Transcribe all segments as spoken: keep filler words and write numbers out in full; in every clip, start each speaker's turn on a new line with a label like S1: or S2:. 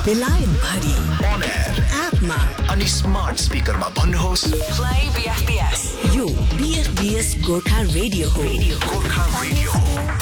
S1: बेलायत भरि
S2: on air
S1: एपमा
S2: अनि स्मार्ट स्पिकरमा भन्नुहोस्
S1: प्ले बीएफबीएस। यो बीएफबीएस गोर्खा रेडियो हो।
S2: गोर्खा रेडियो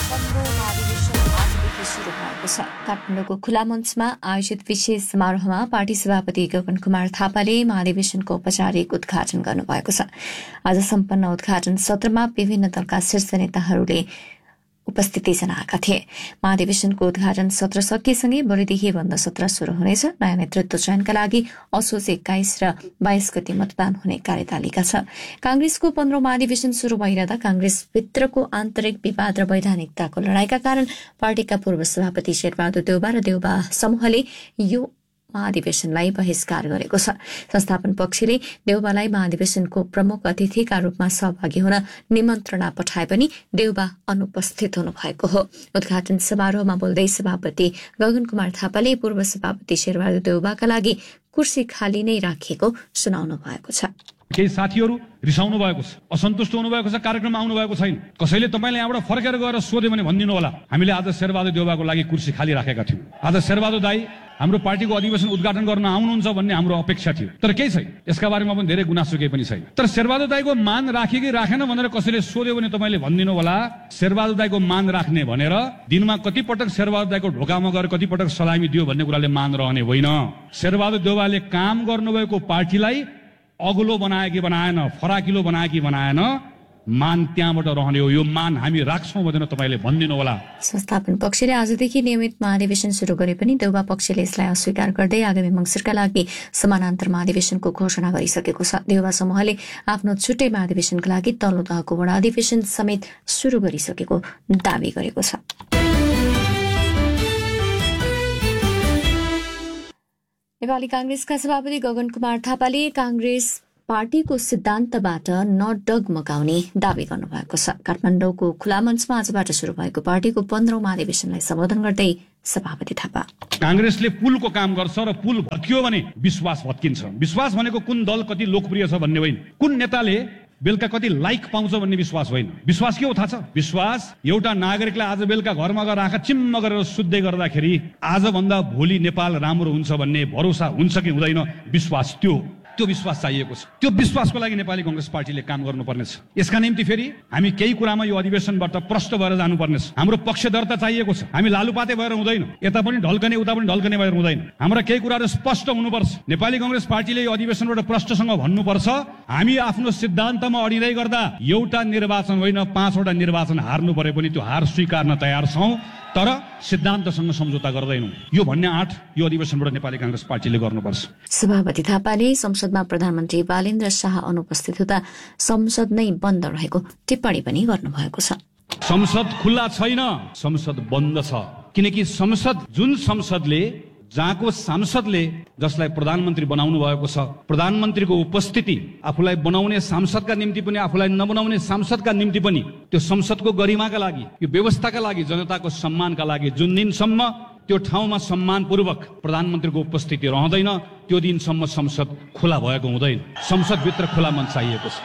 S3: सुरु भएको छ। काठमाडौँको खुला मञ्चमा आयोजित विशेष समारोहमा पार्टी सभापति गगन कुमार थापाले महाधिवेशनको औपचारिक उद्घाटन गर्नुभएको छ। आज सम्पन्न उद्घाटन सत्रमा विभिन्न दलका शीर्ष नेताहरूले उपस्थिति जनाएका थिए। महाधिवेशनको उद्घाटन सत्र सकिएसँगै भोलिदेखि बन्द सत्र शुरू हुनेछ। नयाँ नेतृत्व चयनका लागि असोज एक्काइस र बाइस गते मतदान हुने कार्यतालिका छ। कांग्रेसको पन्ध्रौं महाधिवेशन शुरू भइरहँदा कांग्रेसभित्रको आन्तरिक विवाद र वैधानिकताको लडाईका कारण पार्टीका पूर्व सभापति शेरबहादुर देउबा र देउबा समूहले यो महाधिवेशनलाई बहिष्कार गरेको छ। संस्थापन पक्षले देउबालाई महाधिवेशनको प्रमुख अतिथिका रूपमा सहभागी हुन निमन्त्रणा पठाए पनि देउबा अनुपस्थित हुनुभएको हो। उद्घाटन समारोहमा बोल्दै सभापति गगन कुमार थापाले पूर्व सभापति शेरबहादुर देउबाका लागि कुर्सी खाली नै राखिएको सुनाउनु भएको छ।
S4: केही साथीहरू रिसाउनु भएको छ, असन्तुष्ट हुनुभएको छ, कार्यक्रममा आउनु भएको छैन। कसैले तपाईँले यहाँबाट फर्केर गएर सोध्यो भने भनिदिनु होला, हामीले आज शेरबहादुर देउबाको लागि कुर्सी खाली राखेका थियौँ। आज शेरबहादुर दाई हाम्रो पार्टीको अधिवेशन उद्घाटन गर्न आउनुहुन्छ भन्ने हाम्रो अपेक्षा थियो, तर केही छैन। यसका बारेमा पनि धेरै गुनासो केही पनि छैन। तर शेरबहादुर दाईको मान राखे कि राखेन भनेर कसैले सोध्यो भने तपाईँले भनिदिनु होला, शेरबहादुर दाईको मान राख्ने भनेर दिनमा कति पटक शेरबहादुर दाईको ढोकामा गएर कति पटक सलामी दियो भन्ने कुराले मान रहने होइन। शेरबहादुर देउबाले काम गर्नुभएको पार्टीलाई अग्लो बनाए कि बनाएन, फराकिलो बनाए कि बनाएन, मान त्यहाँबाट रहने हो। यो मान हामी राख्छौँ भनेर तपाईँले भनिदिनु होला।
S3: संस्थापन पक्षले आजदेखि नियमित महाधिवेशन शुरू गरे पनि देउबा पक्षले यसलाई अस्वीकार गर्दै आगामी मङ्सिरका लागि समानान्तर महाधिवेशनको घोषणा गरिसकेको छ। देउबा समूहले आफ्नो छुट्टै महाधिवेशनका लागि तल्लो तहको वडा अधिवेशन समेत शुरू गरिसकेको दावी गरेको छ। नेपाली कांग्रेसका सभापति गगन कुमार थापाले कांग्रेस पार्टीको सिद्धान्तबाट नडगमगाउने दावी गर्नुभएको छ। काठमाडौँको खुला मञ्चमा आजबाट शुरू भएको पार्टीको पन्ध्रौं महाधिवेशनलाई सम्बोधन गर्दै सभापति थापा
S4: कांग्रेसले पुलको काम गर्छ र पुल भत्कियो भने विश्वास भत्किन्छ। विश्वास भनेको कुन दल कति लोकप्रिय छ भन्ने होइन, कुन नेताले बेलुका कति लाइक पाउँछ भन्ने विश्वास होइन। विश्वास के हो थाहा छ? विश्वास एउटा नागरिकलाई आज बेलुका घरमा गएर आँखा चिम्म गरेर सुत्दै गर्दाखेरि आजभन्दा भोलि नेपाल राम्रो हुन्छ भन्ने भरोसा हुन्छ कि हुँदैन, विश्वास त्यो त्यो विश्वास चाहिएको छ। त्यो विश्वासको लागि नेपाली कांग्रेस पार्टीले काम गर्नुपर्नेछ। यसका निम्ति फेरि हामी केही कुरामा यो अधिवेशनबाट प्रष्ट भएर जानुपर्नेछ। हाम्रो पक्षधरता चाहिएको छ। हामी लालुपाते भएर हुँदैन, यता पनि ढल्कने उता पनि ढल्कने भएर हुँदैन। हाम्रा केही कुराहरू स्पष्ट हुनुपर्छ। नेपाली कांग्रेस पार्टीले यो अधिवेशनबाट प्रष्टसँग भन्नुपर्छ, हामी आफ्नो सिद्धान्तमा अडिँदै गर्दा एउटा निर्वाचन होइन पाँचवटा निर्वाचन हार्नु परे पनि त्यो हार स्वीकार्न तयार छौँ, तर सिद्धान्तसँग सम्झौता गर्दैनौँ। यो भन्ने आँट यो अधिवेशनबाट नेपाली कांग्रेस पार्टीले गर्नुपर्छ।
S3: सभापति थापाले संसदमा प्रधानमन्त्री बालेन्द्र शाह अनुपस्थित हुँदा संसद नै बन्द रहेको टिप्पणी पनि गर्नुभएको छ।
S4: संसद खुल्ला छैन, संसद बन्द छ। किनकि संसद जुन संसदले जहाँको सांसदले जसलाई प्रधानमन्त्री बनाउनु भएको छ, प्रधानमन्त्रीको उपस्थिति आफूलाई बनाउने सांसदका निम्ति पनि आफूलाई नबनाउने सांसदका निम्ति पनि त्यो संसदको गरिमाका लागि, यो व्यवस्थाका लागि, जनताको सम्मानका लागि जुन दिनसम्म त्यो ठाउँमा सम्मानपूर्वक प्रधानमन्त्रीको उपस्थिति रहँदैन त्यो दिनसम्म संसद खुला भएको हुँदैन। संसदभित्र खुला मन चाहिएको छ।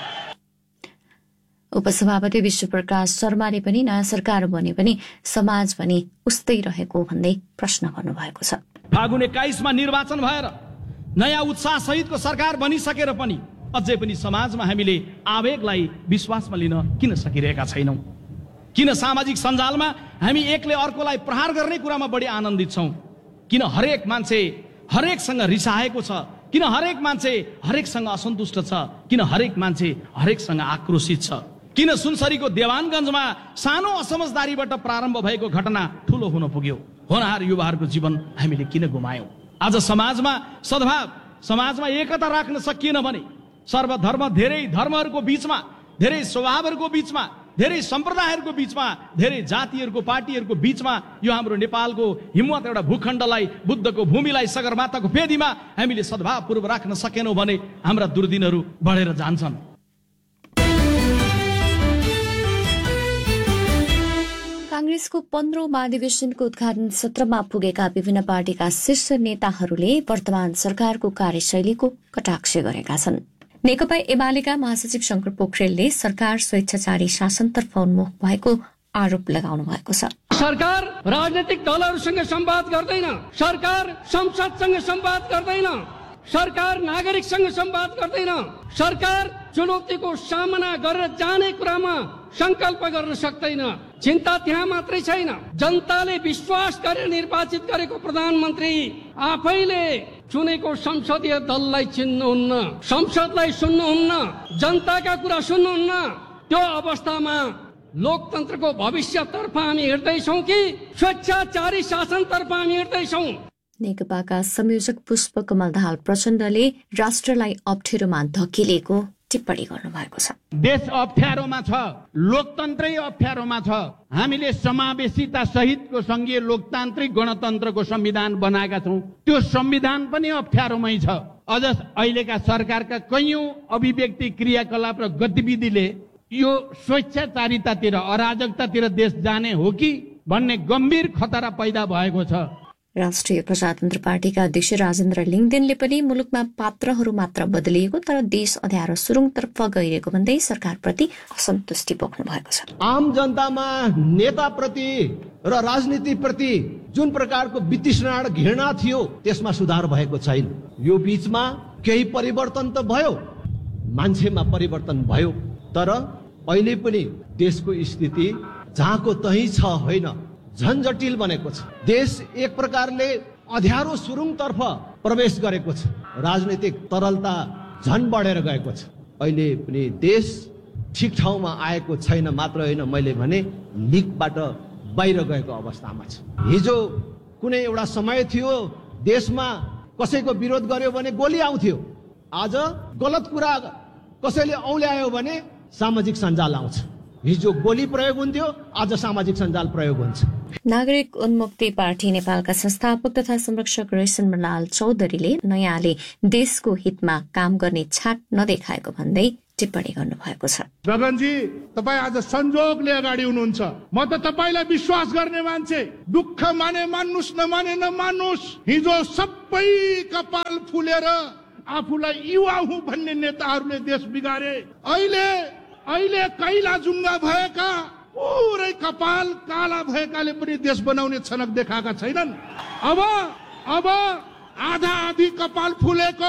S3: उपसभापति विश्वप्रकाश शर्माले पनि नयाँ सरकार बने पनि समाज पनि उस्तै रहेको भन्दै प्रश्न गर्नुभएको छ।
S5: फागुन एक्काइसमा निर्वाचन भएर नयाँ उत्साह सहितको सरकार बनिसकेर पनि अझै पनि समाजमा हामीले आवेगलाई विश्वासमा लिन किन सकिरहेका छैनौँ? किन सामाजिक सञ्जालमा हामी एकले अर्कोलाई प्रहार गर्ने कुरामा बढी आनन्दित छौँ? किन हरेक मान्छे हरेकसँग रिसाएको छ? किन हरेक मान्छे हरेकसँग असन्तुष्ट छ? किन हरेक मान्छे हरेकसँग आक्रोशित छ? किन सुनसरीको देवानगञ्जमा सानो असमझदारीबाट प्रारम्भ भएको घटना ठूलो हुन पुग्यो? होनहार युवाहरूको जीवन हामीले किन गुमायौं? आज समाजमा सद्भाव, समाजमा एकता राख्न सकिएन भने सर्वधर्म, धेरै धर्महरूको बीचमा, धेरै स्वभावहरूको बीचमा, धेरै सम्प्रदायहरूको बीचमा, धेरै जातिहरूको पार्टीहरूको बीचमा यो हाम्रो नेपालको हिम्मत एउटा भूखण्डलाई, बुद्धको भूमिलाई, सगरमाथाको फेदीमा हामीले सद्भावपूर्वक राख्न सकेनौं भने हाम्रा दुर्दिनहरू बढेर जान्छन्।
S3: कांग्रेसको पन्ध्रौं महाधिवेशनको उद्घाटन सत्रमा पुगेका विभिन्न पार्टीका शीर्ष नेताहरूले वर्तमान सरकारको कार्यशैलीको कटाक्ष गरेका छन्। नेकपा एमालेका महासचिव शंकर पोखरेलले सरकार स्वेच्छाचारी शासनतर्फ उन्मुख भएको आरोप लगाउनु भएको छ।
S6: सरकार राजनीतिक दलहरूसँग संवाद गर्दैन, सरकार संसदसँग संवाद गर्दैन, सरकार नागरिकसँग संवाद गर्दैन, सरकार चुनौतीको सामना गरेर जाने कुरामा संकल्प गर्न सक्दैन। चिन्ता त्यहाँ मात्रै छैन, जनताले विश्वास गरेर निर्वाचित गरेको प्रधानमन्त्री आफैले चुनेको संसदीय दललाई चिन्नुहुन्न, संसदलाई सुन्नुहुन्न, जनताका कुरा सुन्नुहुन्न। त्यो अवस्थामा लोकतन्त्रको भविष्यतर्फ हामी हिँड्दैछौँ कि स्वेच्छाचारी शासनतर्फ हामी हिँड्दैछौँ?
S3: नेकपाका संयोजक पुष्पकमल दाहाल प्रचण्डले राष्ट्रलाई अप्ठ्यारोमा धकेलेको टिप्पणी गर्नुभएको छ।
S7: देश अप्ठ्यारोमा छ, लोकतन्त्रै अप्ठ्यारोमा छ। हामीले समावेशिता सहितको संघीय लोकतान्त्रिक गणतन्त्रको संविधान बनाएका छौँ, त्यो संविधान पनि अप्ठ्यारोमै छ। अझ अहिलेका सरकारका कैयौं अभिव्यक्ति क्रियाकलाप र गतिविधिले यो स्वेच्छाचारितातिर अराजकतातिर देश जाने हो कि भन्ने गम्भीर खतरा पैदा भएको छ।
S3: राष्ट्रिय प्रजातन्त्र पार्टीका अध्यक्ष राजेन्द्र लिङदेनले पनि मुलुकमा पात्रहरू मात्र बदलिएको तर देश अँध्यारो सुरुङतर्फ गइरहेको भन्दै सरकारप्रति असन्तुष्टि पोख्नु भएको छ।
S8: आम जनतामा नेताप्रति र राजनीतिप्रति जुन प्रकारको वितृष्णा र घृणा थियो त्यसमा सुधार भएको छैन। यो बीचमा केही परिवर्तन त भयो, मान्छेमा परिवर्तन भयो, तर अहिले पनि देशको स्थिति जहाँको तही छ होइन, झन जटिल बनेको छ। देश एक प्रकारले अँध्यारो सुरुङतर्फ प्रवेश गरेको छ, राजनीतिक तरलता झन बढेर गएको छ। अहिले पनि देश ठिक ठाउँमा आएको छैन मात्र होइन, मैले भने लिकबाट बाहिर गएको अवस्थामा छ। हिजो कुनै एउटा समय थियो देशमा कसैको विरोध गर्यो भने गोली आउँथ्यो, आज गलत कुरा कसैले औल्यायो भने सामाजिक सञ्जाल आउँछ। हिजो गोली प्रयोग हुन्थ्यो, आज सामाजिक सञ्जाल प्रयोग हुन्छ।
S3: नागरिक उन्मुक्ति पार्टी नेपालका संस्थापक तथा संरक्षक रेसन मलाल चौधरीले नयाँले देशको हितमा काम गर्ने छाट नदेखाएको भन्दै टिप्पणी गर्नुभएको छ।
S9: गगनजी, तपाईँ आज संजोगले अगाडि हुनुहुन्छ। म त तपाईँलाई विश्वास गर्ने मान्छे, दुःख माने मान्नुस् नमाने नमान्नुस्, हिजो सबै कपाल फुलेर आफूलाई युवा हुँ भन्ने नेताहरूले देश बिगारे। अहिले अहिले कैला जुङ्गा भएका पुरै कपाल काला भएकाले पनि देश बनाउने छनक देखाएका छैनन्। अब अब आधा आधी कपाल फुलेको,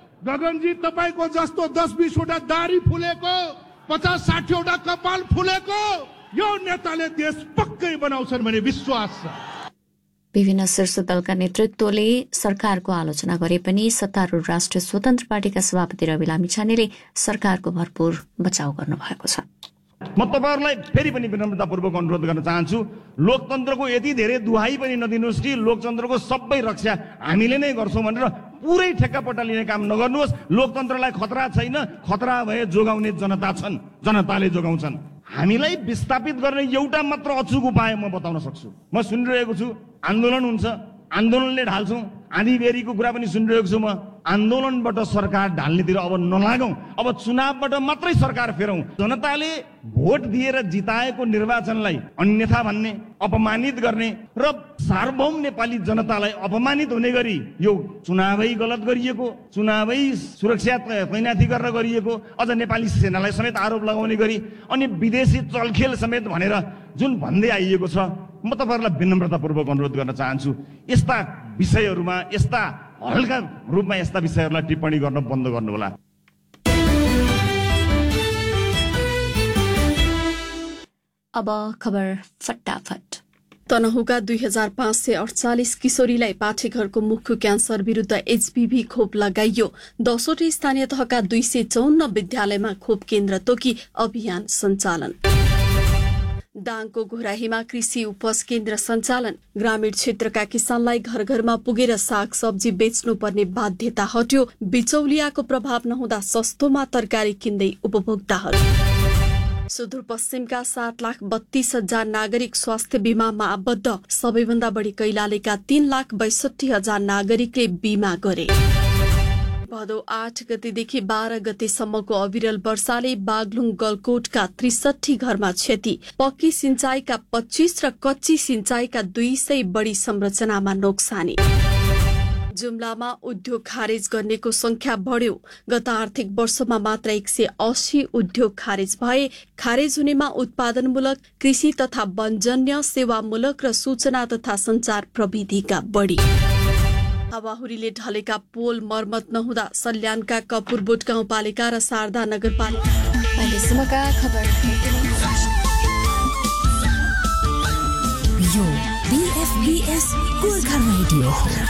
S9: गगनजी तपाईँको जस्तो दस बीसवटा दारी फुलेको, पचास साठीवटा कपाल फुलेको यो नेताले देश पक्कै बनाउँछन् भन्ने विश्वास छ।
S3: विभिन्न शीर्ष दलका नेतृत्वले सरकारको आलोचना गरे पनि सत्तारूढ राष्ट्रिय स्वतन्त्र पार्टीका सभापति रवि लामिछानेले सरकारको भरपूर बचाउ गर्नुभएको छ।
S10: म तपाईँहरूलाई फेरि पनि विनम्रतापूर्वक अनुरोध गर्न चाहन्छु, लोकतन्त्रको यति धेरै दुहाई पनि नदिनुहोस् कि लोकतन्त्रको सबै रक्षा हामीले नै गर्छौँ भनेर पुरै ठेक्कापट्टा लिने काम नगर्नुहोस्। लोकतन्त्रलाई खतरा छैन, खतरा भए जोगाउने जनता छन्, जनताले जोगाउँछन्। हामीलाई विस्थापित गर्ने एउटा मात्र अचुक उपाय म बताउन सक्छु। म सुनिरहेको छु आन्दोलन हुन्छ, आन्दोलनले ढाल्छौँ, आँधीबेहरीको कुरा पनि सुनिरहेको छु म। आन्दोलनबाट सरकार ढाल्नेतिर अब नलागौँ, अब चुनावबाट मात्रै सरकार फेरौँ। जनताले भोट दिएर जिताएको निर्वाचनलाई अन्यथा भन्ने, अपमानित गर्ने र सार्वभौम नेपाली जनतालाई अपमानित हुने गरी यो चुनावै गलत गरिएको, चुनावै सुरक्षा तैनाथी गरेर गरिएको, अझ नेपाली सेनालाई समेत आरोप लगाउने गरी अनि विदेशी चलखेल समेत भनेर जुन भन्दै आइएको छ, म तपाईँहरूलाई विनम्रतापूर्वक अनुरोध गर्न चाहन्छु, यस्ता विषयहरूमा, यस्ता हल्का रूपमा यस्ता विषयहरूलाई टिप्पणी गर्न बन्द गर्नुहोला।
S3: अब खबर फटाफट।
S11: तनहुका दुई हजार पाँच सय अडचालिस किशोरीलाई पाठेघरको मुखको क्यान्सर विरूद्ध एचपीभी खोप लगाइयो। दसवटै स्थानीय तहका दुई सय चौन्न विद्यालयमा खोप केन्द्र तोकी अभियान सञ्चालन। दाङको घोराहीमा कृषि उपज केन्द्र सञ्चालन। ग्रामीण क्षेत्रका किसानलाई घर घरमा पुगेर साग सब्जी बेच्नुपर्ने बाध्यता हट्यो। बिचौलियाको प्रभाव नहुँदा सस्तोमा तरकारी किन्दै उपभोक्ताहरू। सुदूरपश्चिमका सात लाख बत्तीस हजार नागरिक स्वास्थ्य बीमामा आबद्ध। सबैभन्दा बढी कैलालीका तीन लाख बैसठी हजार नागरिकले बीमा गरे। भदौ आठ गतेदेखि बाह्र गतेसम्मको अविरल वर्षाले बागलुङ गलकोटका त्रिसठी घरमा क्षति। पक्की सिंचाईका पच्चीस र कच्ची सिंचाईका दुई सय बढी संरचनामा नोक्सानी। जुम्लामा उद्योग खारेज गर्नेको संख्या बढ्यो। गत आर्थिक वर्षमा मात्र एक सय अस्सी उद्योग खारेज भए। खारेज हुनेमा उत्पादनमूलक, कृषि तथा वनजन्य, सेवामूलक र सूचना तथा संचार प्रविधिका बढी। हावाहुरीले ढलेका पोल मर्मत नहुँदा सल्यानका कपुरबोट गाउँपालिका र शारदा नगरपालिका।
S3: अहिलेसम्मका खबर।
S1: यो बीएफबीएस गोर्खा रेडियो हो।